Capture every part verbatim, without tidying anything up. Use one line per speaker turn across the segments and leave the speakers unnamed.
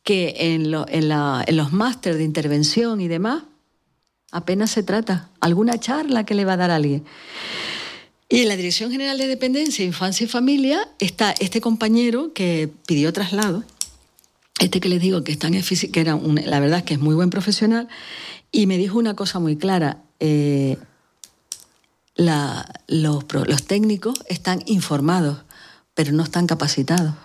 que en, lo, en, la, en los másteres de intervención y demás apenas se trata. Alguna charla que le va a dar a alguien. Y en la Dirección General de Dependencia, Infancia y Familia está este compañero que pidió traslado, este que les digo que, es tan efici- que era un, la verdad es que es muy buen profesional, y me dijo una cosa muy clara. Eh, la, los, los técnicos están informados, pero no están capacitados.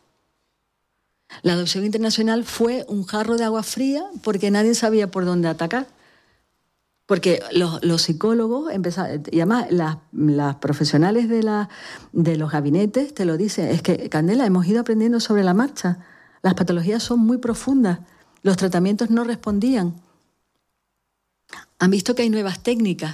La adopción internacional fue un jarro de agua fría porque nadie sabía por dónde atacar. Porque los, los psicólogos empezaron, y además las, las profesionales de, la, de los gabinetes te lo dicen, es que, Candela, hemos ido aprendiendo sobre la marcha. Las patologías son muy profundas, los tratamientos no respondían. Han visto que hay nuevas técnicas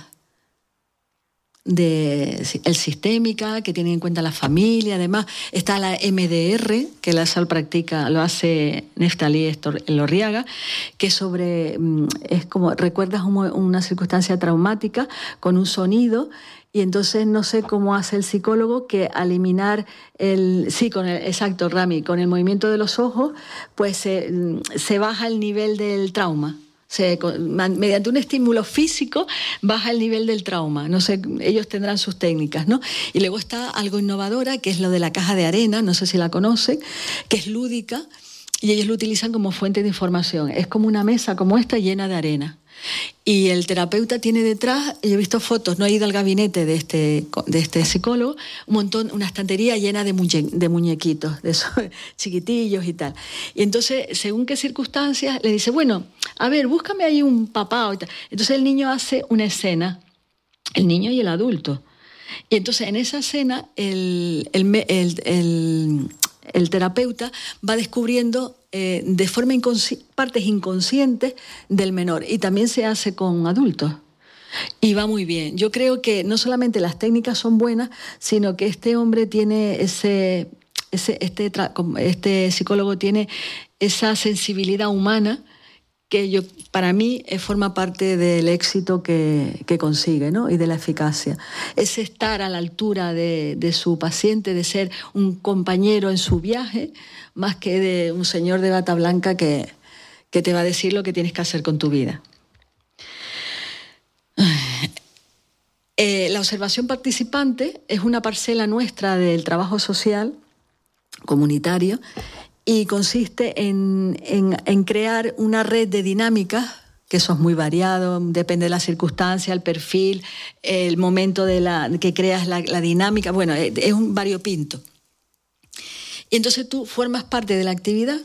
de el sistémica, que tienen en cuenta la familia, además está la M D R, que la SAL practica, lo hace Neftalí Elorriaga, que sobre, es como, recuerdas una circunstancia traumática con un sonido, y entonces no sé cómo hace el psicólogo que al eliminar el, sí, con el, exacto, Rami, con el movimiento de los ojos, pues se, se baja el nivel del trauma. Se, mediante un estímulo físico baja el nivel del trauma. No sé, ellos tendrán sus técnicas, ¿no? Y luego está algo innovadora, que es lo de la caja de arena, no sé si la conocen, que es lúdica, y ellos lo utilizan como fuente de información. Es como una mesa como esta llena de arena. Y el terapeuta tiene detrás, yo he visto fotos, no he ido al gabinete de este, de este psicólogo, un montón, una estantería llena de, muñe, de muñequitos, de esos chiquitillos y tal. Y entonces, según qué circunstancias, le dice, bueno, a ver, búscame ahí un papá y tal. Entonces el niño hace una escena, el niño y el adulto. Y entonces en esa escena el, el, el, el, el terapeuta va descubriendo eh, de forma inconsci- partes inconscientes del menor, y también se hace con adultos. Y va muy bien. Yo creo que no solamente las técnicas son buenas, sino que este hombre tiene ese, ese este, este psicólogo tiene esa sensibilidad humana que yo, para mí eh, forma parte del éxito que, que consigue, ¿no? Y de la eficacia. Es estar a la altura de, de su paciente, de ser un compañero en su viaje, más que de un señor de bata blanca que, que te va a decir lo que tienes que hacer con tu vida. Eh, la observación participante es una parcela nuestra del trabajo social comunitario, y consiste en, en, en crear una red de dinámicas, que eso es muy variado, depende de la circunstancia, el perfil, el momento de la, que creas la, la dinámica, bueno, es un variopinto. Y entonces tú formas parte de la actividad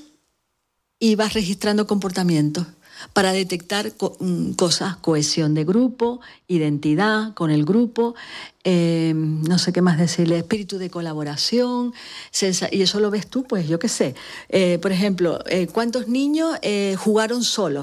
y vas registrando comportamientos para detectar co- cosas, cohesión de grupo, identidad con el grupo, eh, no sé qué más decirle, espíritu de colaboración, sensa- y eso lo ves tú, pues yo qué sé. Eh, por ejemplo, eh, ¿cuántos niños eh, jugaron solos?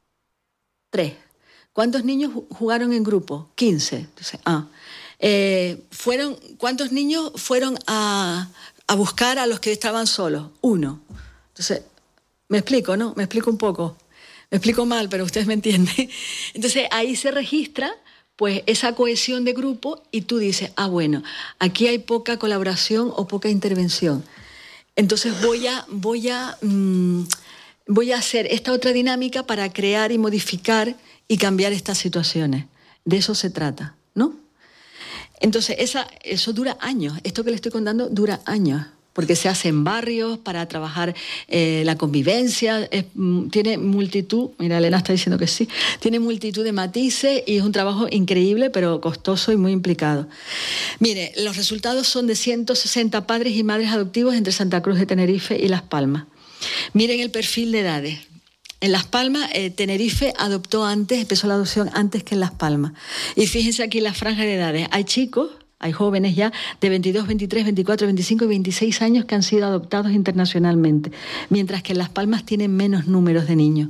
Tres. ¿Cuántos niños jugaron en grupo? Quince. Entonces, ah. eh, fueron, ¿cuántos niños fueron a, a buscar a los que estaban solos? Uno. Entonces, me explico, ¿no? Me explico un poco. Me explico mal, pero ustedes me entienden. Entonces, ahí se registra pues esa cohesión de grupo, y tú dices, ah, bueno, aquí hay poca colaboración o poca intervención. Entonces voy a, voy a, mmm, voy a hacer esta otra dinámica para crear y modificar y cambiar estas situaciones. De eso se trata, ¿no? Entonces, esa, eso dura años. Esto que le estoy contando dura años, porque se hace en barrios para trabajar eh, la convivencia, es, tiene multitud, mira, Elena está diciendo que sí, tiene multitud de matices y es un trabajo increíble, pero costoso y muy implicado. Mire, los resultados son de ciento sesenta padres y madres adoptivos entre Santa Cruz de Tenerife y Las Palmas. Miren el perfil de edades. En Las Palmas, eh, Tenerife adoptó antes, empezó la adopción antes que en Las Palmas. Y fíjense aquí la franja de edades. Hay chicos, hay jóvenes ya de veintidós, veintitrés, veinticuatro, veinticinco y veintiséis años que han sido adoptados internacionalmente, mientras que en Las Palmas tienen menos números de niños,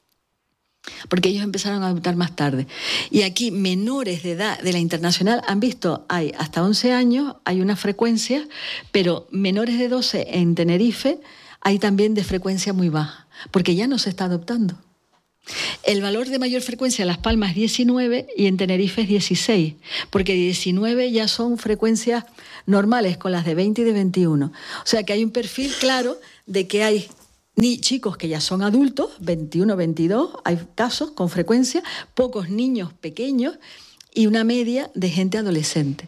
porque ellos empezaron a adoptar más tarde. Y aquí menores de edad de la internacional han visto, hay hasta once años, hay una frecuencia, pero menores de doce en Tenerife hay también de frecuencia muy baja, porque ya no se está adoptando. El valor de mayor frecuencia en Las Palmas es diecinueve y en Tenerife es dieciséis, porque diecinueve ya son frecuencias normales con las de veinte y de veintiuno. O sea que hay un perfil claro de que hay Ni chicos que ya son adultos, veintiuno, veintidós, hay casos con frecuencia, pocos niños pequeños y una media de gente adolescente,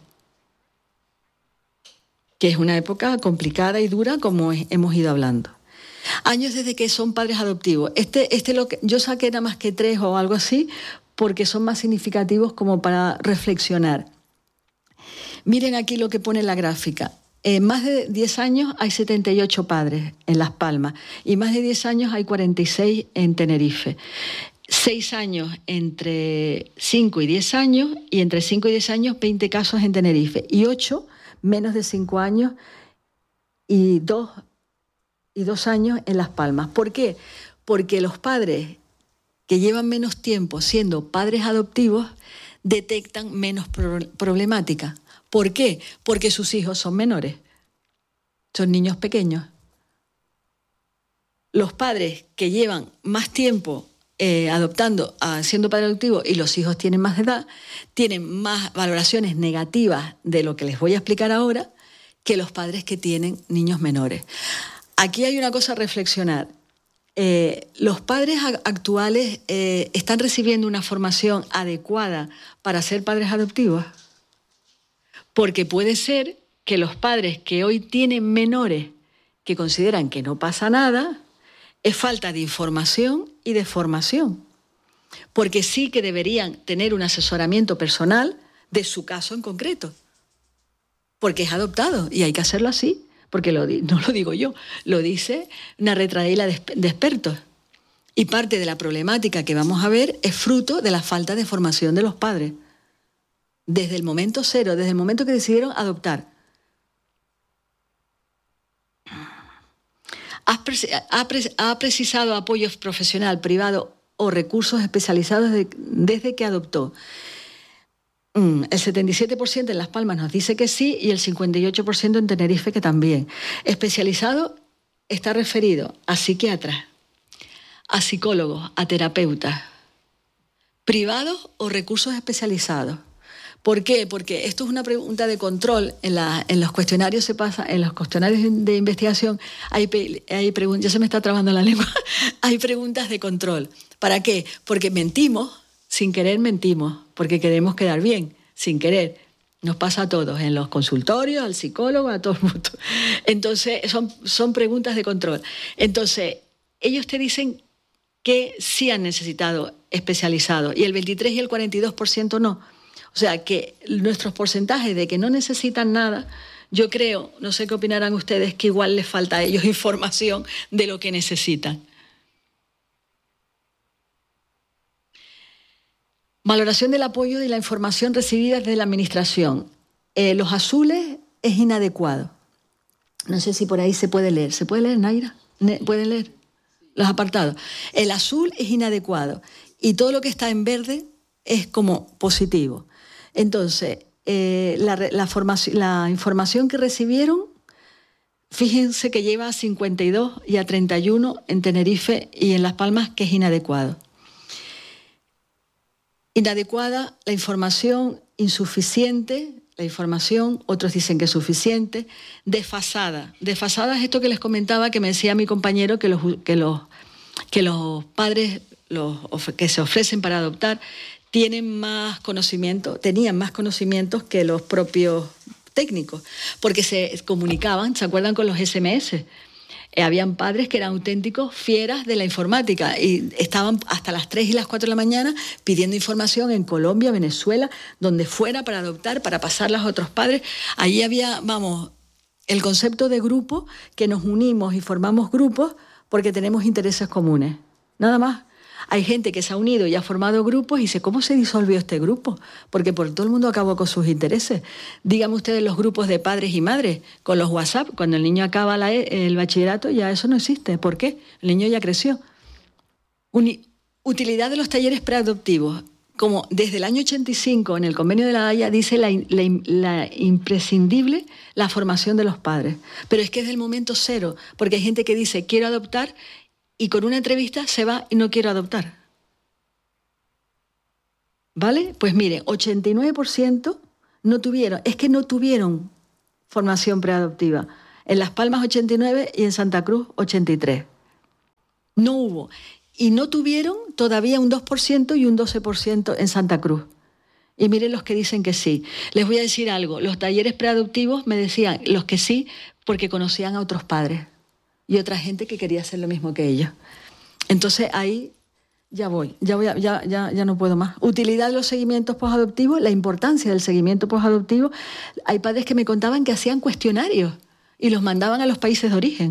que es una época complicada y dura, como hemos ido hablando. Años desde que son padres adoptivos. Este, este lo que, yo saqué nada más que tres o algo así, porque son más significativos como para reflexionar. Miren aquí lo que pone la gráfica. En más de diez años hay setenta y ocho padres en Las Palmas y más de diez años hay cuarenta y seis en Tenerife. seis años entre cinco y diez años y entre cinco y diez años veinte casos en Tenerife y ocho menos de cinco años y dos y dos años en Las Palmas. ¿Por qué? Porque los padres que llevan menos tiempo siendo padres adoptivos detectan menos pro- problemática. ¿Por qué? Porque sus hijos son menores, son niños pequeños. Los padres que llevan más tiempo eh, adoptando, uh, siendo padre adoptivo y los hijos tienen más edad, tienen más valoraciones negativas de lo que les voy a explicar ahora que los padres que tienen niños menores. Aquí hay una cosa a reflexionar. Eh, ¿Los padres actuales eh, están recibiendo una formación adecuada para ser padres adoptivos? Porque puede ser que los padres que hoy tienen menores que consideran que no pasa nada, es falta de información y de formación. Porque sí que deberían tener un asesoramiento personal de su caso en concreto. Porque es adoptado y hay que hacerlo así. Porque lo, no lo digo yo, lo dice una retraíla de, de expertos. Y parte de la problemática que vamos a ver es fruto de la falta de formación de los padres. Desde el momento cero, desde el momento que decidieron adoptar. ¿Ha, ha, ha precisado apoyo profesional, privado o recursos especializados de, desde que adoptó? El setenta y siete por ciento en Las Palmas nos dice que sí y el cincuenta y ocho por ciento en Tenerife que también. Especializado está referido a psiquiatras, a psicólogos, a terapeutas, privados o recursos especializados. ¿Por qué? Porque esto es una pregunta de control. En, la, en los cuestionarios se pasa, en los cuestionarios de investigación hay, hay preguntas, ya se me está trabando la lengua, hay preguntas de control. ¿Para qué? Porque mentimos, sin querer mentimos, porque queremos quedar bien, sin querer. Nos pasa a todos, en los consultorios, al psicólogo, a todo el mundo. Entonces, son, son preguntas de control. Entonces, ellos te dicen que sí han necesitado especializados y el veintitrés y el cuarenta y dos por ciento no. O sea, que nuestros porcentajes de que no necesitan nada, yo creo, no sé qué opinarán ustedes, que igual les falta a ellos información de lo que necesitan. Valoración del apoyo y la información recibida desde la Administración. Eh, los azules es inadecuado. No sé si por ahí se puede leer. ¿Se puede leer, Naira? ¿Pueden leer? Los apartados. El azul es inadecuado y todo lo que está en verde es como positivo. Entonces, eh, la, la, formación, la información que recibieron, fíjense que lleva a cincuenta y dos y a treinta y uno en Tenerife y en Las Palmas, que es inadecuado. Inadecuada la información, insuficiente la información, otros dicen que es suficiente, desfasada. Desfasada es esto que les comentaba, que me decía mi compañero, que los, que los, que los padres los, que se ofrecen para adoptar tienen más conocimiento, tenían más conocimientos que los propios técnicos, porque se comunicaban, ¿se acuerdan con los ese eme ese? Eh, habían padres que eran auténticos fieras de la informática y estaban hasta las tres y las cuatro de la mañana pidiendo información en Colombia, Venezuela, donde fuera para adoptar, para pasarlas a otros padres. Allí había, vamos, el concepto de grupo, que nos unimos y formamos grupos porque tenemos intereses comunes, nada más. Hay gente que se ha unido y ha formado grupos y dice, ¿cómo se disolvió este grupo? Porque por todo el mundo acabó con sus intereses. Díganme ustedes los grupos de padres y madres, con los WhatsApp, cuando el niño acaba la, el bachillerato, ya eso no existe. ¿Por qué? El niño ya creció. Uni- utilidad de los talleres preadoptivos. Como desde el año ochenta y cinco, en el convenio de la Haya, dice la, la, la imprescindible la formación de los padres. Pero es que es del momento cero, porque hay gente que dice, quiero adoptar, y con una entrevista se va y no quiere adoptar. ¿Vale? Pues mire, ochenta y nueve por ciento no tuvieron, es que no tuvieron formación preadoptiva. En Las Palmas ochenta y nueve y en Santa Cruz ochenta y tres. No hubo. Y no tuvieron todavía un dos por ciento y un doce por ciento en Santa Cruz. Y miren los que dicen que sí. Les voy a decir algo. Los talleres preadoptivos me decían los que sí porque conocían a otros padres y otra gente que quería hacer lo mismo que ellos. Entonces ahí ya voy, ya, voy a, ya, ya, ya no puedo más. Utilidad de los seguimientos posadoptivos, la importancia del seguimiento posadoptivo. Hay padres que me contaban que hacían cuestionarios y los mandaban a los países de origen.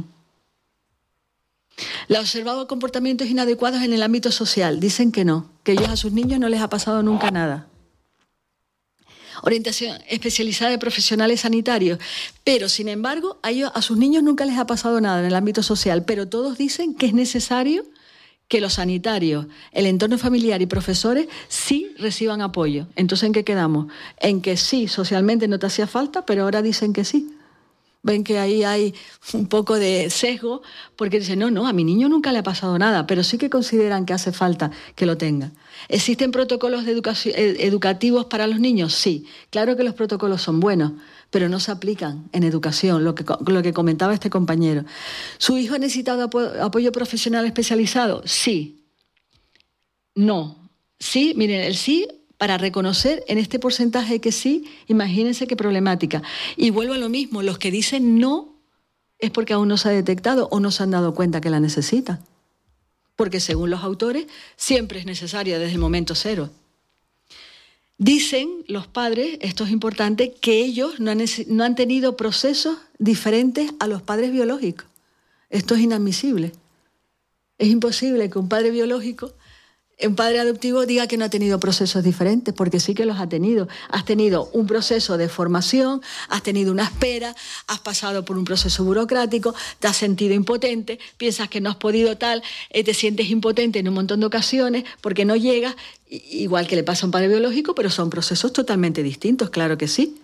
¿La observado comportamientos inadecuados en el ámbito social? Dicen que no, que ellos a sus niños no les ha pasado nunca nada. Orientación especializada de profesionales sanitarios, pero sin embargo a, ellos, a sus niños nunca les ha pasado nada en el ámbito social, pero todos dicen que es necesario que los sanitarios, el entorno familiar y profesores sí reciban apoyo. Entonces, ¿en qué quedamos? En que sí, socialmente no te hacía falta, pero ahora dicen que sí. Ven que ahí hay un poco de sesgo, porque dicen, no, no, a mi niño nunca le ha pasado nada, pero sí que consideran que hace falta que lo tenga. ¿Existen protocolos de educación, educativos para los niños? Sí, claro que los protocolos son buenos, pero no se aplican en educación, lo que, lo que comentaba este compañero. ¿Su hijo ha necesitado apo- apoyo profesional especializado? Sí. No. Sí, miren, el sí... Para reconocer en este porcentaje que sí, imagínense qué problemática. Y vuelvo a lo mismo, los que dicen no es porque aún no se ha detectado o no se han dado cuenta que la necesitan. Porque según los autores, siempre es necesaria desde el momento cero. Dicen los padres, esto es importante, que ellos no han, no han tenido procesos diferentes a los padres biológicos. Esto es inadmisible. Es imposible que un padre biológico... un padre adoptivo diga que no ha tenido procesos diferentes, porque sí que los ha tenido. Has tenido un proceso de formación, has tenido una espera, has pasado por un proceso burocrático, te has sentido impotente, piensas que no has podido tal, eh, te sientes impotente en un montón de ocasiones porque no llegas, igual que le pasa a un padre biológico, pero son procesos totalmente distintos, claro que sí.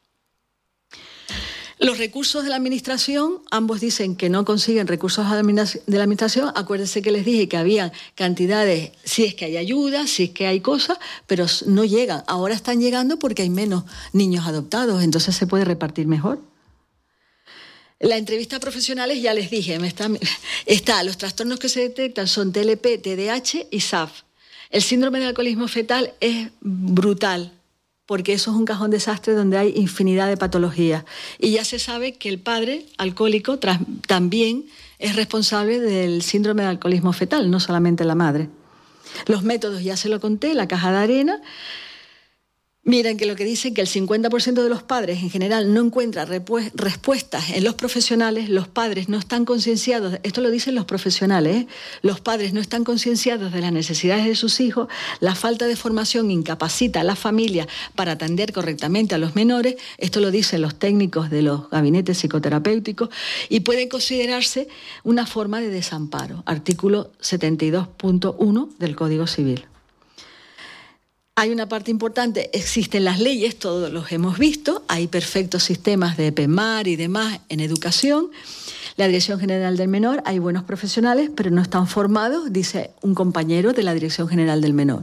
Los recursos de la Administración, ambos dicen que no consiguen recursos de la Administración. Acuérdense que les dije que había cantidades, si es que hay ayuda, si es que hay cosas, pero no llegan. Ahora están llegando porque hay menos niños adoptados, entonces se puede repartir mejor. La entrevista a profesionales, ya les dije, me está, está, los trastornos que se detectan son T L P, T D A H y S A F. El síndrome de alcoholismo fetal es brutal, porque eso es un cajón desastre donde hay infinidad de patologías. Y ya se sabe que el padre alcohólico tras, también es responsable del síndrome de alcoholismo fetal, no solamente la madre. Los métodos, ya se lo conté, la caja de arena. Miren que lo que dicen que el cincuenta por ciento de los padres en general no encuentra respuestas en los profesionales, los padres no están concienciados, esto lo dicen los profesionales, ¿eh? Los padres no están concienciados de las necesidades de sus hijos, la falta de formación incapacita a las familias para atender correctamente a los menores, esto lo dicen los técnicos de los gabinetes psicoterapéuticos, y puede considerarse una forma de desamparo, artículo setenta y dos punto uno del Código Civil. Hay una parte importante, existen las leyes, todos los hemos visto, hay perfectos sistemas de PEMAR y demás en educación. La Dirección General del Menor, hay buenos profesionales, pero no están formados, dice un compañero de la Dirección General del Menor.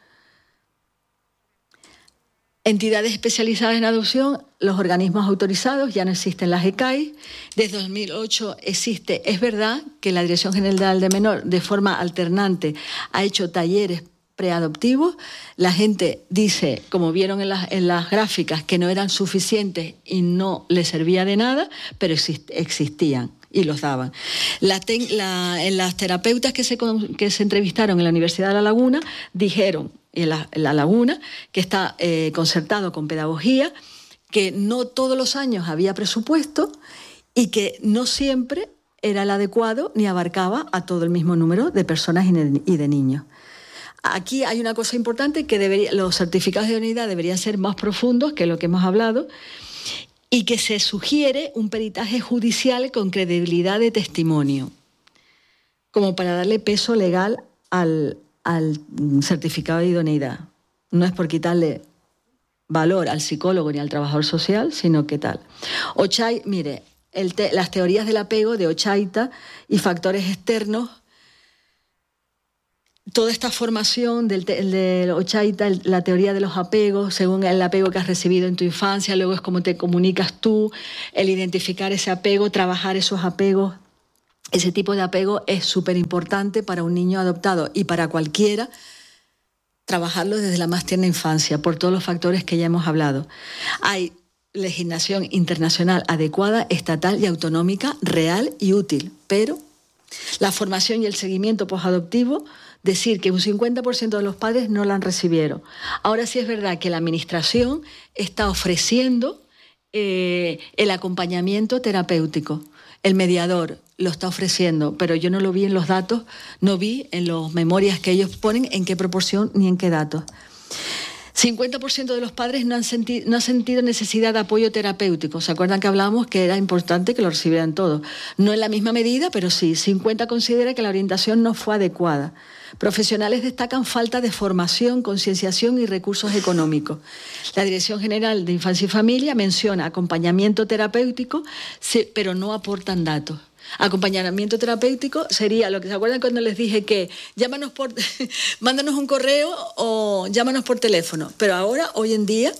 Entidades especializadas en adopción, los organismos autorizados, ya no existen las E C A I. Desde dos mil ocho existe, es verdad que la Dirección General del Menor, de forma alternante, ha hecho talleres preadoptivos. La gente dice, como vieron en las, en las gráficas, que no eran suficientes y no les servía de nada, pero exist, existían y los daban. La, la, en las terapeutas que se, que se entrevistaron en la Universidad de La Laguna, dijeron, en la, en la Laguna, que está eh, concertado con pedagogía, que no todos los años había presupuesto y que no siempre era el adecuado ni abarcaba a todo el mismo número de personas y de, y de niños. Aquí hay una cosa importante, que debería, los certificados de idoneidad deberían ser más profundos que lo que hemos hablado, y que se sugiere un peritaje judicial con credibilidad de testimonio, como para darle peso legal al, al certificado de idoneidad. No es por quitarle valor al psicólogo ni al trabajador social, sino que tal. Ochay, mire, el te, las teorías del apego de Ochaita y factores externos. Toda esta formación del, del Ochaita, la teoría de los apegos, según el apego que has recibido en tu infancia, luego es cómo te comunicas tú, el identificar ese apego, trabajar esos apegos ese tipo de apego es súper importante para un niño adoptado y para cualquiera, trabajarlo desde la más tierna infancia, por todos los factores que ya hemos hablado. Hay legislación internacional adecuada, estatal y autonómica, real y útil, pero la formación y el seguimiento posadoptivo, decir que un cincuenta por ciento de los padres no la han recibido. Ahora sí es verdad que la administración está ofreciendo eh, el acompañamiento terapéutico. El mediador lo está ofreciendo, pero yo no lo vi en los datos, no vi en las memorias que ellos ponen en qué proporción ni en qué datos. cincuenta por ciento de los padres no han, senti- no han sentido necesidad de apoyo terapéutico. ¿Se acuerdan que hablábamos que era importante que lo recibieran todos? No en la misma medida, pero sí. cincuenta considera que la orientación no fue adecuada. Profesionales destacan falta de formación, concienciación y recursos económicos. La Dirección General de Infancia y Familia menciona acompañamiento terapéutico, pero no aportan datos. Acompañamiento terapéutico sería lo que se acuerdan cuando les dije que llámanos por, mándanos un correo o llámanos por teléfono, pero ahora, hoy en día,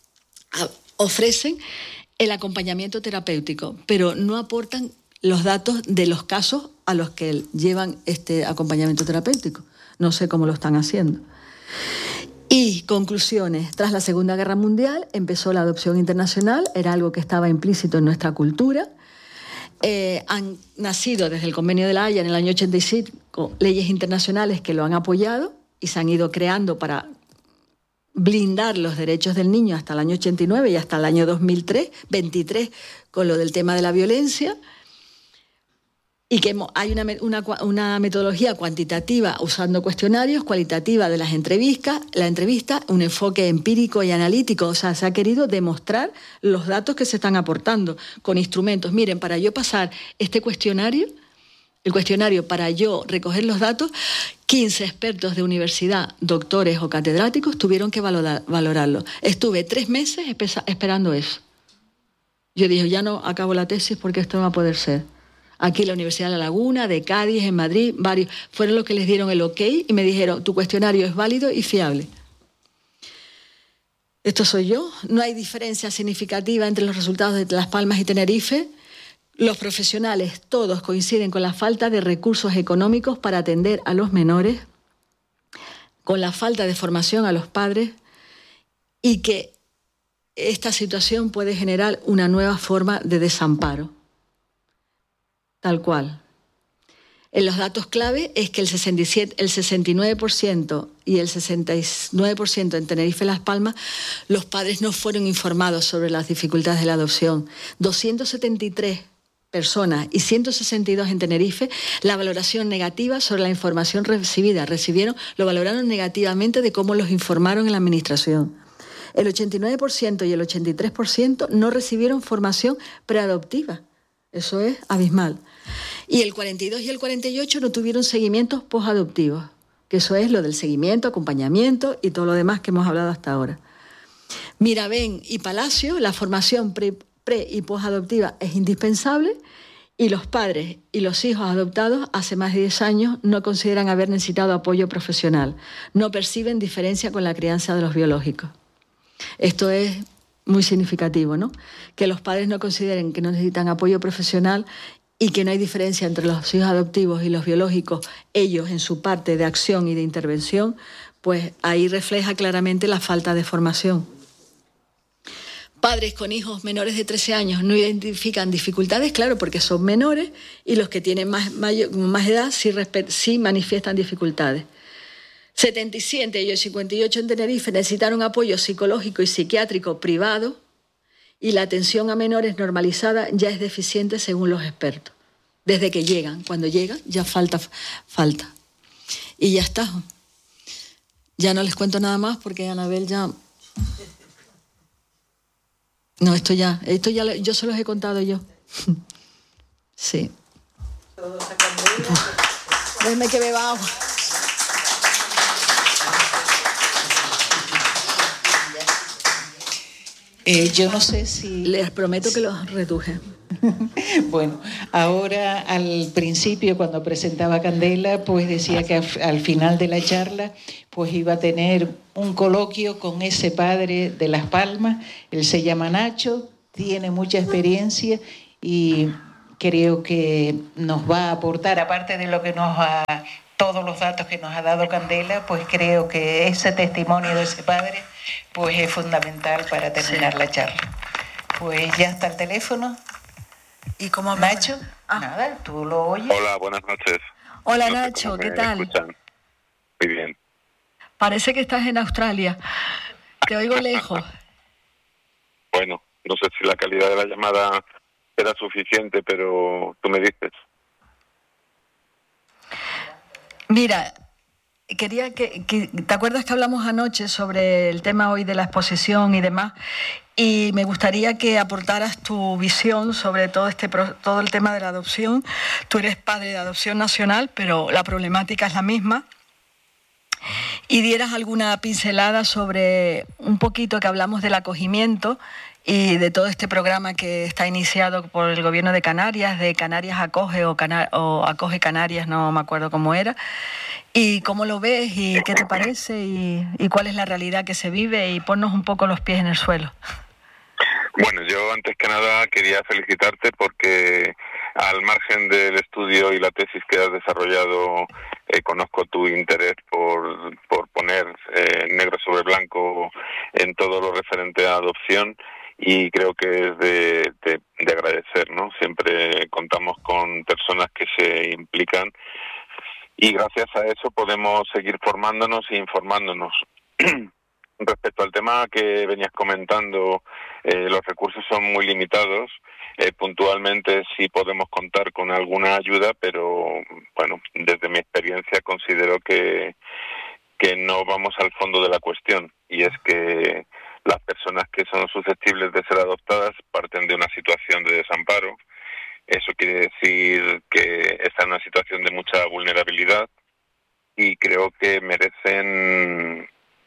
ofrecen el acompañamiento terapéutico, pero no aportan los datos de los casos a los que llevan este acompañamiento terapéutico. No sé cómo lo están haciendo. Y conclusiones. Tras la Segunda Guerra Mundial empezó la adopción internacional, era algo que estaba implícito en nuestra cultura. Eh, han nacido desde el Convenio de La Haya en el año ochenta y cinco leyes internacionales que lo han apoyado y se han ido creando para blindar los derechos del niño hasta el año ochenta y nueve y hasta el año dos mil tres, veintitrés, con lo del tema de la violencia. Y que hay una, una, una metodología cuantitativa usando cuestionarios, cualitativa de las entrevistas, la entrevista, un enfoque empírico y analítico. O sea, se ha querido demostrar los datos que se están aportando con instrumentos. Miren, para yo pasar este cuestionario, el cuestionario para yo recoger los datos, quince expertos de universidad, doctores o catedráticos, tuvieron que valorar, valorarlo. Estuve tres meses esperando eso. Yo dije, ya no acabo la tesis porque esto no va a poder ser. Aquí en la Universidad de La Laguna, de Cádiz, en Madrid, varios fueron los que les dieron el ok y me dijeron, tu cuestionario es válido y fiable. Esto soy yo. No hay diferencia significativa entre los resultados de Las Palmas y Tenerife. Los profesionales, todos coinciden con la falta de recursos económicos para atender a los menores, con la falta de formación a los padres y que esta situación puede generar una nueva forma de desamparo. Tal cual. En los datos clave es que el, sesenta y siete, el sesenta y nueve por ciento y el sesenta y nueve por ciento en Tenerife y Las Palmas, los padres no fueron informados sobre las dificultades de la adopción. doscientas setenta y tres personas y ciento sesenta y dos en Tenerife, la valoración negativa sobre la información recibida. Recibieron, lo valoraron negativamente de cómo los informaron en la administración. El ochenta y nueve por ciento y el ochenta y tres por ciento no recibieron formación preadoptiva. Eso es abismal. Y el cuarenta y dos y el cuarenta y ocho no tuvieron seguimientos posadoptivos, que eso es lo del seguimiento, acompañamiento y todo lo demás que hemos hablado hasta ahora. Mirabén y Palacio, la formación pre, pre y posadoptiva es indispensable y los padres y los hijos adoptados hace más de diez años no consideran haber necesitado apoyo profesional, no perciben diferencia con la crianza de los biológicos. Esto es muy significativo, ¿no? Que los padres no consideren que no necesitan apoyo profesional y que no hay diferencia entre los hijos adoptivos y los biológicos, ellos en su parte de acción y de intervención, pues ahí refleja claramente la falta de formación. Padres con hijos menores de trece años no identifican dificultades, claro, porque son menores, y los que tienen más, mayor, más edad sí, sí manifiestan dificultades. setenta y siete y el cincuenta y ocho en Tenerife necesitaron apoyo psicológico y psiquiátrico privado y la atención a menores normalizada ya es deficiente según los expertos. Desde que llegan, cuando llegan ya falta, falta. Y ya está. Ya no les cuento nada más porque Anabel ya... No, esto ya, esto ya yo se los he contado yo. Sí. Déjame que beba agua.
Eh, yo no sé si...
Les prometo que los reduje.
Bueno, ahora al principio cuando presentaba Candela, pues decía que al final de la charla pues iba a tener un coloquio con ese padre de Las Palmas. Él se llama Nacho, tiene mucha experiencia y creo que nos va a aportar, aparte de lo que nos ha, todos los datos que nos ha dado Candela, pues creo que ese testimonio de ese padre pues es fundamental para terminar la charla. Pues ya está el teléfono.
¿Y cómo
Nacho? Ah. Nada, tú lo oyes.
Hola, buenas noches.
Hola, no Nacho, ¿qué tal?
Escuchan. Muy bien.
Parece que estás en Australia. Te oigo lejos.
Bueno, no sé si la calidad de la llamada era suficiente, pero tú me dices.
Mira, quería que, que... ¿Te acuerdas que hablamos anoche sobre el tema hoy de la exposición y demás? Y me gustaría que aportaras tu visión sobre todo, este, todo el tema de la adopción. Tú eres padre de adopción nacional, pero la problemática es la misma. Y dieras alguna pincelada sobre un poquito que hablamos del acogimiento y de todo este programa que está iniciado por el Gobierno de Canarias, de Canarias Acoge o, Cana- o Acoge Canarias, no me acuerdo cómo era, y cómo lo ves y qué te parece y, y cuál es la realidad que se vive, y ponnos un poco los pies en el suelo.
Bueno, yo antes que nada quería felicitarte porque al margen del estudio y la tesis que has desarrollado, eh, conozco tu interés por, por poner eh, negro sobre blanco en todo lo referente a adopción, y creo que es de, de, de agradecer, ¿no? Siempre contamos con personas que se implican y gracias a eso podemos seguir formándonos e informándonos. Respecto al tema que venías comentando, eh, los recursos son muy limitados. Eh, puntualmente sí podemos contar con alguna ayuda, pero bueno, desde mi experiencia considero que, que no vamos al fondo de la cuestión, y es que las personas que son susceptibles de ser adoptadas parten de una situación de desamparo. Eso quiere decir que están en una situación de mucha vulnerabilidad y creo que merecen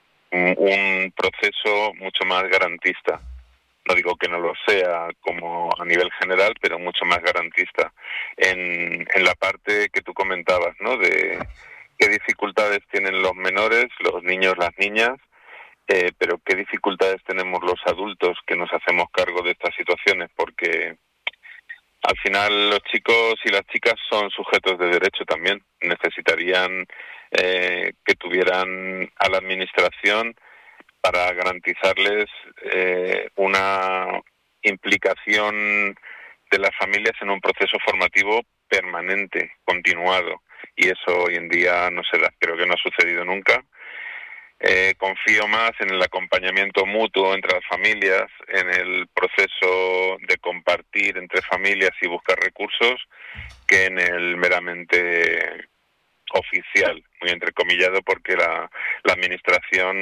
un proceso mucho más garantista. No digo que no lo sea como a nivel general, pero mucho más garantista. En, en la parte que tú comentabas, ¿no? De qué dificultades tienen los menores, los niños, las niñas, eh, pero qué dificultades tenemos los adultos que nos hacemos cargo de estas situaciones, porque al final los chicos y las chicas son sujetos de derecho también. Necesitarían eh, que tuvieran a la administración para garantizarles eh, una implicación de las familias en un proceso formativo permanente, continuado, y eso hoy en día no se da. Creo que no ha sucedido nunca. Eh, confío más en el acompañamiento mutuo entre las familias, en el proceso de compartir entre familias y buscar recursos, que en el meramente oficial, muy entrecomillado, porque la, la administración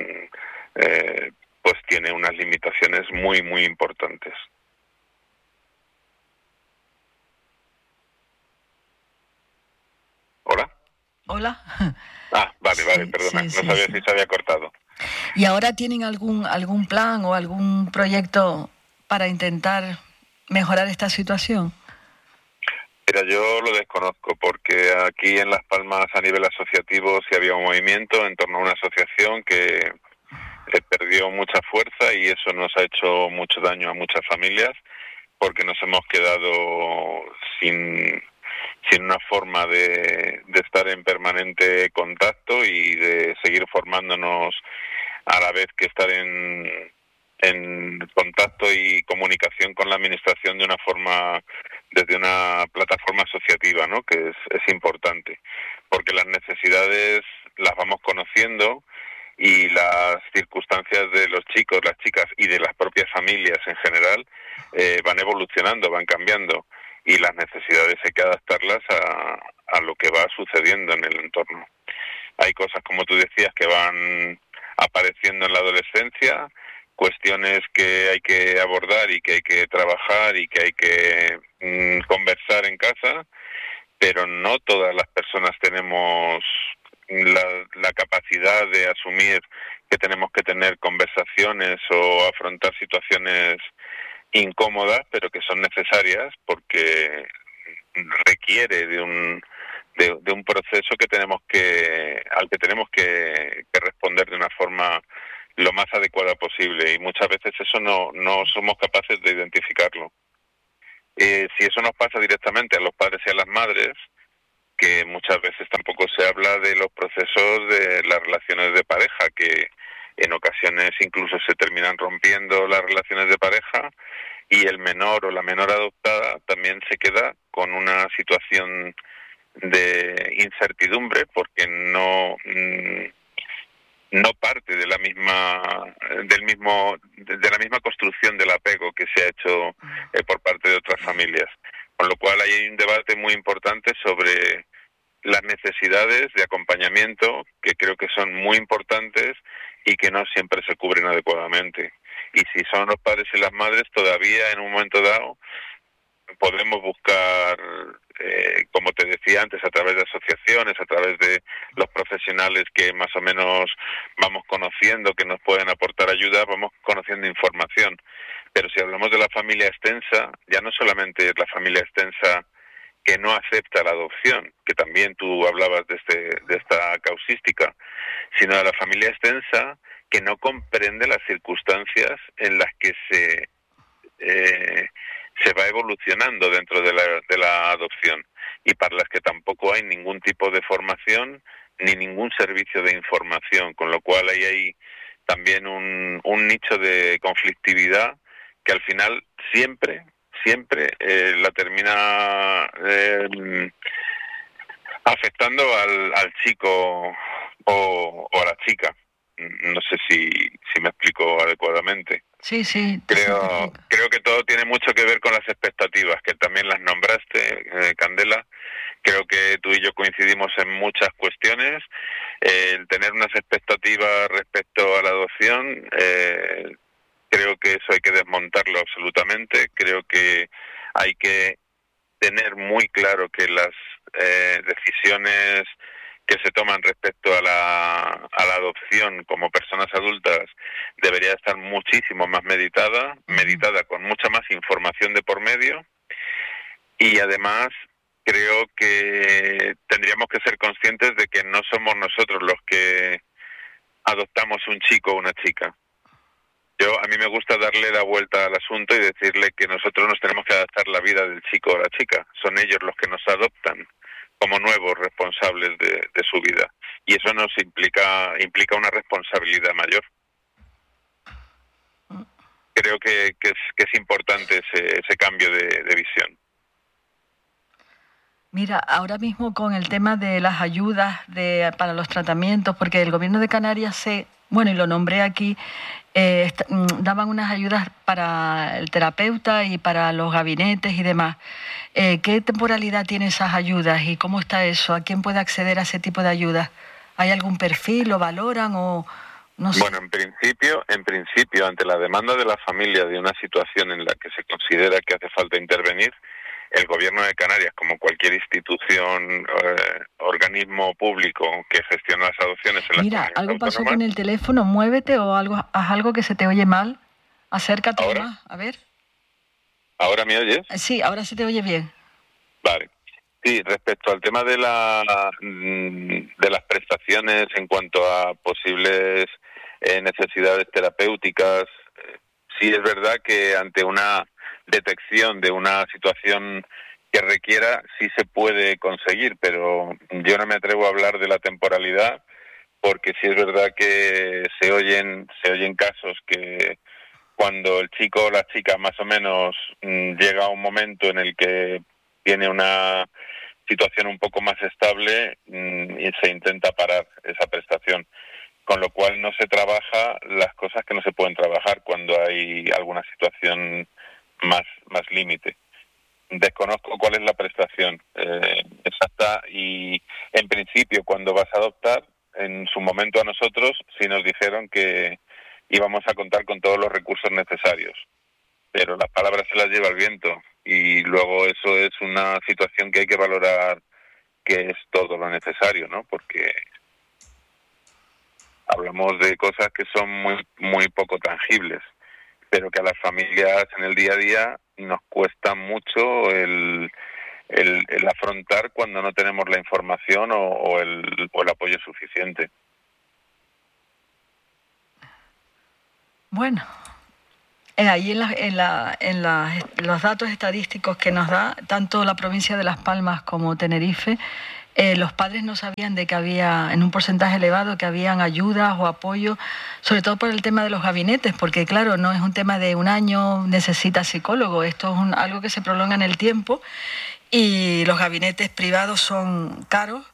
eh, pues tiene unas limitaciones muy, muy importantes. ¿Hola?
Hola.
Ah, vale, vale,
sí,
perdona,
sí,
no
sí,
sabía
sí.
si se había cortado.
¿Y ahora tienen algún, algún plan o algún proyecto para intentar mejorar esta situación?
Mira, yo lo desconozco porque aquí en Las Palmas a nivel asociativo sí había un movimiento en torno a una asociación que eh, perdió mucha fuerza, y eso nos ha hecho mucho daño a muchas familias porque nos hemos quedado sin, sin una forma de, de estar en permanente contacto y de seguir formándonos a la vez que estar en, en contacto y comunicación con la administración de una forma, desde una plataforma asociativa, ¿no? Que es, es importante, porque las necesidades las vamos conociendo y las circunstancias de los chicos, las chicas y de las propias familias en general eh, van evolucionando, van cambiando, y las necesidades hay que adaptarlas a, a lo que va sucediendo en el entorno. Hay cosas, como tú decías, que van apareciendo en la adolescencia, cuestiones que hay que abordar y que hay que trabajar y que hay que mmm, conversar en casa, pero no todas las personas tenemos la, la capacidad de asumir que tenemos que tener conversaciones o afrontar situaciones incómodas, pero que son necesarias porque requiere de un de, de un proceso que tenemos que al que tenemos que, que responder de una forma lo más adecuada posible, y muchas veces eso no no somos capaces de identificarlo. Eh, si eso nos pasa directamente a los padres y a las madres, que muchas veces tampoco se habla de los procesos de las relaciones de pareja, que en ocasiones incluso se terminan rompiendo las relaciones de pareja y el menor o la menor adoptada también se queda con una situación de incertidumbre porque no no parte de la misma del mismo de la misma construcción del apego que se ha hecho eh, por parte de otras familias, con lo cual hay un debate muy importante sobre las necesidades de acompañamiento, que creo que son muy importantes y que no siempre se cubren adecuadamente. Y si son los padres y las madres, todavía en un momento dado podemos buscar, eh, como te decía antes, a través de asociaciones, a través de los profesionales que más o menos vamos conociendo, que nos pueden aportar ayuda, vamos conociendo información. Pero si hablamos de la familia extensa, ya no solamente es la familia extensa que no acepta la adopción, que también tú hablabas de, este, de esta causística, sino de la familia extensa que no comprende las circunstancias en las que se eh, se va evolucionando dentro de la, de la adopción y para las que tampoco hay ningún tipo de formación ni ningún servicio de información, con lo cual ahí hay también un, un nicho de conflictividad que al final siempre siempre eh, la termina eh, afectando al, al chico o, o a la chica. No sé si, si me explico adecuadamente.
Sí, sí.
Creo, creo que todo tiene mucho que ver con las expectativas, que también las nombraste, eh, Candela. Creo que tú y yo coincidimos en muchas cuestiones. Eh, el tener unas expectativas respecto a la adopción, eh, creo que eso hay que desmontarlo absolutamente. Creo que hay que tener muy claro que las eh, decisiones que se toman respecto a la, a la adopción como personas adultas debería estar muchísimo más meditada, meditada con mucha más información de por medio, y además creo que tendríamos que ser conscientes de que no somos nosotros los que adoptamos un chico o una chica. Yo, a mí me gusta darle la vuelta al asunto y decirle que nosotros nos tenemos que adaptar la vida del chico o la chica. Son ellos los que nos adoptan como nuevos responsables de, de su vida. Y eso nos implica implica una responsabilidad mayor. Creo que, que, es, que es importante ese, ese cambio de, de visión.
Mira, ahora mismo con el tema de las ayudas de, para los tratamientos, porque el Gobierno de Canarias se, bueno, y lo nombré aquí, eh, daban unas ayudas para el terapeuta y para los gabinetes y demás. Eh, ¿Qué temporalidad tienen esas ayudas y cómo está eso? ¿A quién puede acceder a ese tipo de ayudas? ¿Hay algún perfil? ¿Lo valoran o no sé?
Bueno, en principio, en principio, ante la demanda de la familia de una situación en la que se considera que hace falta intervenir, el Gobierno de Canarias, como cualquier institución, eh, organismo público que gestiona las adopciones en las
Mira,
comunidades
algo pasó
autónomas.
con el teléfono, muévete o algo, haz algo que se te oye mal. Acércate
¿Ahora?
más, a ver.
¿Ahora me oyes?
Sí, ahora se te oye bien.
Vale. Sí, respecto al tema de la de las prestaciones en cuanto a posibles eh, necesidades terapéuticas, eh, sí es verdad que ante una detección de una situación que requiera, sí se puede conseguir, pero yo no me atrevo a hablar de la temporalidad, porque sí es verdad que se oyen se oyen casos que cuando el chico o la chica más o menos mmm, llega a un momento en el que tiene una situación un poco más estable mmm, y se intenta parar esa prestación, con lo cual no se trabaja las cosas que no se pueden trabajar cuando hay alguna situación más más límite. Desconozco cuál es la prestación eh, exacta y en principio cuando vas a adoptar, en su momento a nosotros sí nos dijeron que íbamos a contar con todos los recursos necesarios, pero las palabras se las lleva el viento y luego eso es una situación que hay que valorar, que es todo lo necesario, ¿no? Porque hablamos de cosas que son muy muy poco tangibles, pero que a las familias en el día a día nos cuesta mucho el, el, el afrontar cuando no tenemos la información o, o, el, o el apoyo suficiente.
Bueno, Eh, ahí en, la, en, la, en la, los datos estadísticos que nos da tanto la provincia de Las Palmas como Tenerife, eh, los padres no sabían de que había, en un porcentaje elevado, que habían ayudas o apoyo, sobre todo por el tema de los gabinetes, porque claro, no es un tema de un año, necesita psicólogo, esto es un, algo que se prolonga en el tiempo y los gabinetes privados son caros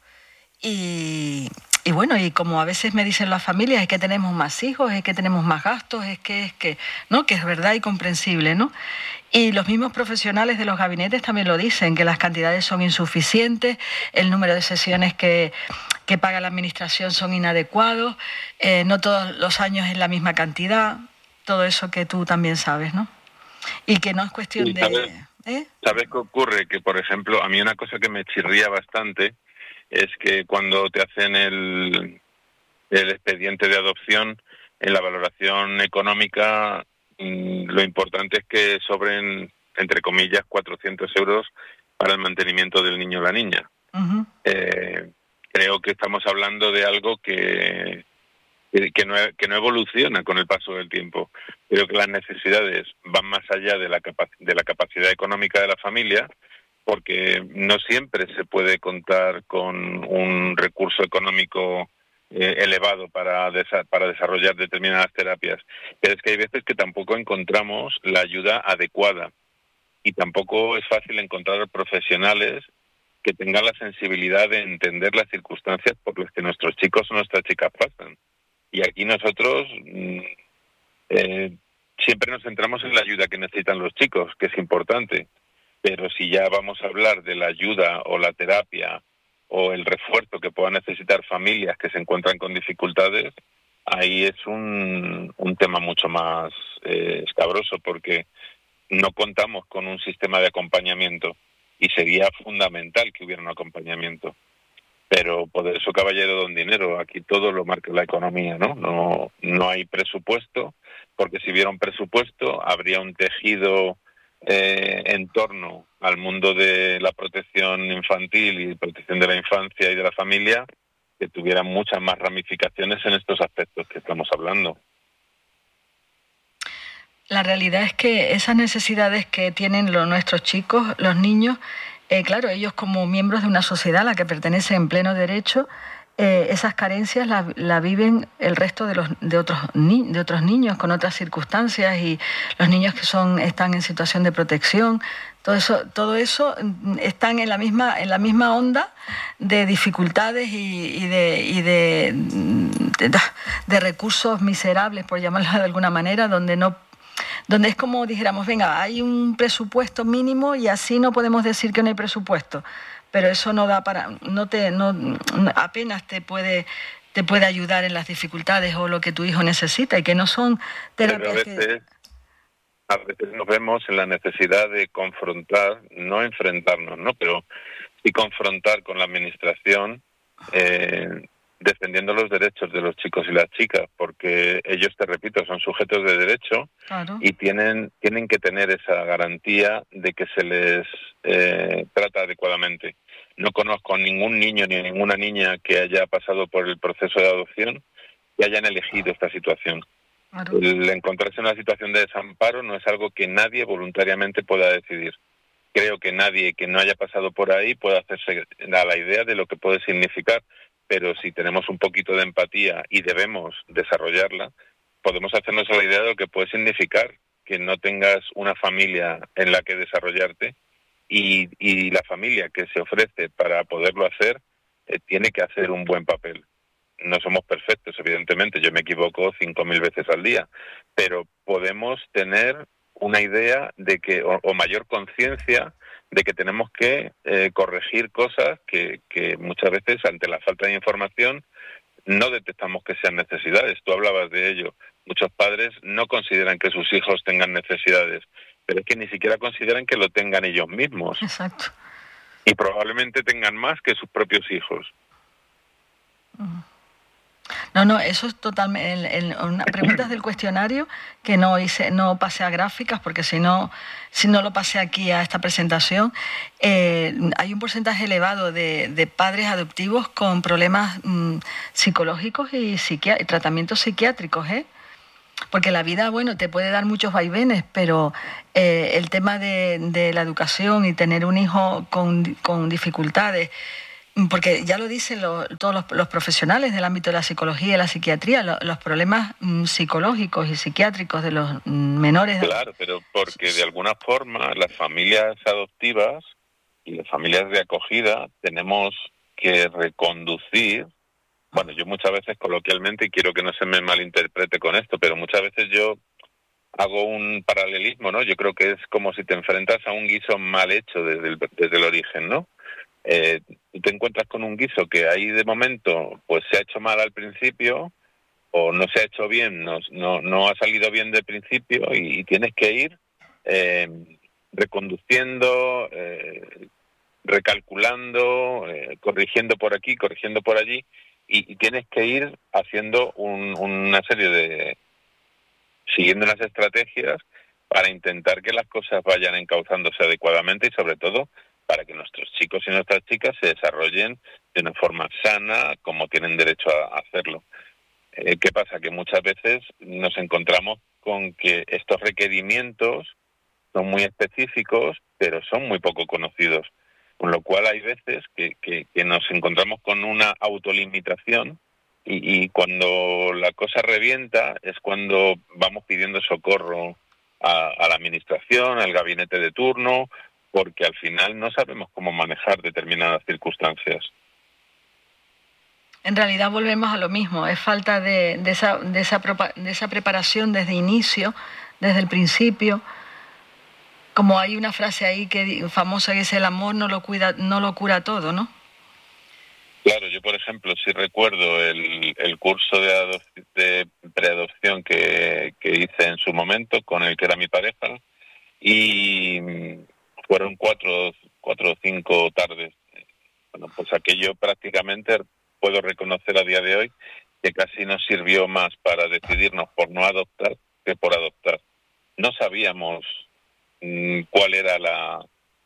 y... Y bueno, y como a veces me dicen las familias, es que tenemos más hijos, es que tenemos más gastos, es que, es que, ¿no? Que es verdad y comprensible, ¿no? Y los mismos profesionales de los gabinetes también lo dicen, que las cantidades son insuficientes, el número de sesiones que, que paga la administración son inadecuados, eh, no todos los años es la misma cantidad, todo eso que tú también sabes, ¿no? Y que no es cuestión
sí, ¿sabes?
de... ¿eh?
¿Sabes qué ocurre? Que, por ejemplo, a mí una cosa que me chirría bastante es que cuando te hacen el, el expediente de adopción, en la valoración económica, mmm, lo importante es que sobren, entre comillas, cuatrocientos euros para el mantenimiento del niño o la niña. Uh-huh. Eh, creo que estamos hablando de algo que, que, no, que no evoluciona con el paso del tiempo. Creo que las necesidades van más allá de la, capac- de la capacidad económica de la familia, porque no siempre se puede contar con un recurso económico eh, elevado para, desa- para desarrollar determinadas terapias. Pero es que hay veces que tampoco encontramos la ayuda adecuada y tampoco es fácil encontrar profesionales que tengan la sensibilidad de entender las circunstancias por las que nuestros chicos o nuestras chicas pasan. Y aquí nosotros mmm, eh, siempre nos centramos en la ayuda que necesitan los chicos, que es importante. Pero si ya vamos a hablar de la ayuda o la terapia o el refuerzo que puedan necesitar familias que se encuentran con dificultades, ahí es un, un tema mucho más eh, escabroso, porque no contamos con un sistema de acompañamiento y sería fundamental que hubiera un acompañamiento. Pero por eso, caballero don dinero, aquí todo lo marca la economía, ¿no? No, no hay presupuesto, porque si hubiera un presupuesto habría un tejido Eh, en torno al mundo de la protección infantil y protección de la infancia y de la familia, que tuvieran muchas más ramificaciones en estos aspectos que estamos hablando.
La realidad es que esas necesidades que tienen los, nuestros chicos, los niños, eh, claro, ellos como miembros de una sociedad a la que pertenecen en pleno derecho, eh, esas carencias las la viven el resto de los de otros ni, de otros niños con otras circunstancias, y los niños que son están en situación de protección, todo eso todo eso están en la misma en la misma onda de dificultades y, y de y de, de de recursos miserables, por llamarlo de alguna manera, donde no donde es como dijéramos, venga, hay un presupuesto mínimo y así no podemos decir que no hay presupuesto. Pero eso no da para, no te, no, apenas te puede, te puede ayudar en las dificultades o lo que tu hijo necesita, y que no son terapias.
Pero a veces, que... a veces nos vemos en la necesidad de confrontar, no enfrentarnos, ¿no? Pero sí confrontar con la administración, eh, defendiendo los derechos de los chicos y las chicas, porque ellos, te repito, son sujetos de derecho. Claro. Y tienen, tienen que tener esa garantía de que se les eh, trata adecuadamente. No conozco ningún niño ni ninguna niña que haya pasado por el proceso de adopción que hayan elegido esta situación. Claro. El encontrarse en una situación de desamparo no es algo que nadie voluntariamente pueda decidir. Creo que nadie que no haya pasado por ahí puede hacerse a la idea de lo que puede significar, pero si tenemos un poquito de empatía y debemos desarrollarla, podemos hacernos a la idea de lo que puede significar que no tengas una familia en la que desarrollarte, y, y la familia que se ofrece para poderlo hacer eh, tiene que hacer un buen papel. No somos perfectos, evidentemente, yo me equivoco cinco mil veces al día, pero podemos tener una idea de que, o, o mayor conciencia de que tenemos que eh, corregir cosas que, que muchas veces, ante la falta de información, no detectamos que sean necesidades. Tú hablabas de ello. Muchos padres no consideran que sus hijos tengan necesidades, pero es que ni siquiera consideran que lo tengan ellos mismos.
Exacto.
Y probablemente tengan más que sus propios hijos.
Uh-huh. No, no, eso es totalmente... En, en, preguntas del cuestionario que no hice, no pasé a gráficas, porque si no, si no lo pasé aquí a esta presentación, eh, hay un porcentaje elevado de, de padres adoptivos con problemas mmm, psicológicos y, psiqui- y tratamientos psiquiátricos, ¿eh? porque la vida, bueno, te puede dar muchos vaivenes, pero eh, el tema de, de la educación y tener un hijo con, con dificultades, porque ya lo dicen lo, todos los, los profesionales del ámbito de la psicología y la psiquiatría, lo, los problemas mm, psicológicos y psiquiátricos de los mm, menores.
Claro, pero porque de alguna forma las familias adoptivas y las familias de acogida tenemos que reconducir. Bueno, yo muchas veces coloquialmente, y quiero que no se me malinterprete con esto, pero muchas veces yo hago un paralelismo, ¿no? Yo creo que es como si te enfrentas a un guiso mal hecho desde el, desde el origen, ¿no? Eh, tú te encuentras con un guiso que ahí de momento pues se ha hecho mal al principio o no se ha hecho bien, no, no, no ha salido bien de principio y, y tienes que ir eh, reconduciendo, eh, recalculando, eh, corrigiendo por aquí, corrigiendo por allí. Y, y tienes que ir haciendo un, una serie de... siguiendo unas estrategias para intentar que las cosas vayan encauzándose adecuadamente y sobre todo para que nuestros chicos y nuestras chicas se desarrollen de una forma sana como tienen derecho a hacerlo. Eh, ¿Qué pasa? Que muchas veces nos encontramos con que estos requerimientos son muy específicos, pero son muy poco conocidos. Con lo cual hay veces que, que, que nos encontramos con una autolimitación y, y cuando la cosa revienta es cuando vamos pidiendo socorro a, a la administración, al gabinete de turno, porque al final no sabemos cómo manejar determinadas circunstancias.
En realidad volvemos a lo mismo, es falta de, de, esa, de, esa, de esa preparación desde inicio, desde el principio. Como hay una frase ahí que famosa que dice el amor no lo cuida, no lo cura todo, ¿no?
Claro, yo por ejemplo sí recuerdo el, el curso de, adoc- de preadopción que, que hice en su momento con el que era mi pareja y fueron cuatro, cuatro o cinco tardes. Bueno, pues aquello prácticamente puedo reconocer a día de hoy que casi nos sirvió más para decidirnos por no adoptar que por adoptar. No sabíamos cuál era la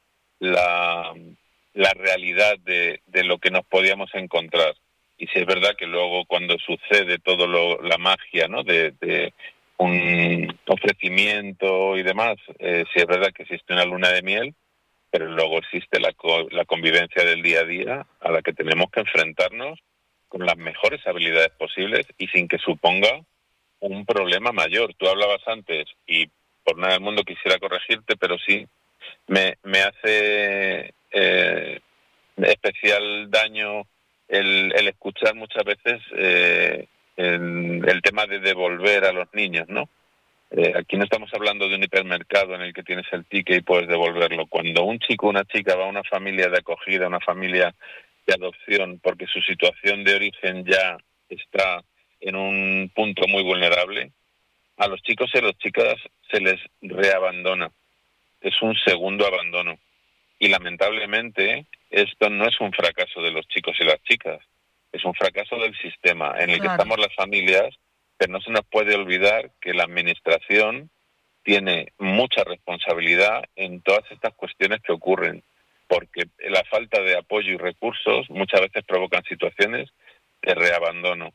la, la realidad de, de lo que nos podíamos encontrar. Y si es verdad que luego cuando sucede todo lo, la magia, ¿no? de, de un ofrecimiento y demás, eh, si es verdad que existe una luna de miel, pero luego existe la, co- la convivencia del día a día a la que tenemos que enfrentarnos con las mejores habilidades posibles y sin que suponga un problema mayor. Tú hablabas antes y por nada del mundo quisiera corregirte, pero sí me, me hace eh, especial daño el, el escuchar muchas veces eh, el, el tema de devolver a los niños, ¿no? Eh, aquí no estamos hablando de un hipermercado en el que tienes el ticket y puedes devolverlo. Cuando un chico o una chica va a una familia de acogida, una familia de adopción, porque su situación de origen ya está en un punto muy vulnerable, a los chicos y a las chicas se les reabandona. Es un segundo abandono. Y lamentablemente esto no es un fracaso de los chicos y las chicas, es un fracaso del sistema en el claro. que estamos las familias, pero no se nos puede olvidar que la administración tiene mucha responsabilidad en todas estas cuestiones que ocurren, porque la falta de apoyo y recursos muchas veces provocan situaciones de reabandono.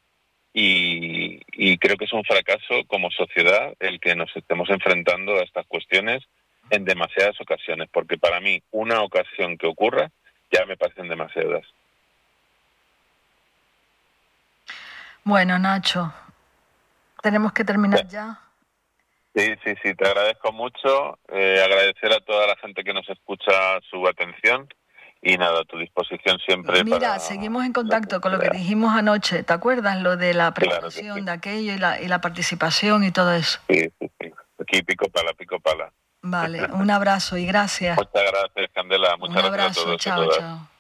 Y, y creo que es un fracaso como sociedad el que nos estemos enfrentando a estas cuestiones en demasiadas ocasiones, porque para mí una ocasión que ocurra ya me parecen demasiadas.
Bueno, Nacho, tenemos que terminar sí. ya.
Sí, sí, sí, te agradezco mucho, eh, agradecer a toda la gente que nos escucha su atención y nada, a tu disposición siempre.
Mira,
para...
seguimos en contacto con lo que dijimos anoche, ¿te acuerdas? Lo de la preparación
claro sí.
de aquello y la, y la participación y todo eso.
Sí, sí, sí, aquí pico pala, pico pala.
Vale, un abrazo y gracias.
Muchas gracias, Candela, muchas
un abrazo,
gracias a todos.
Chao, chao.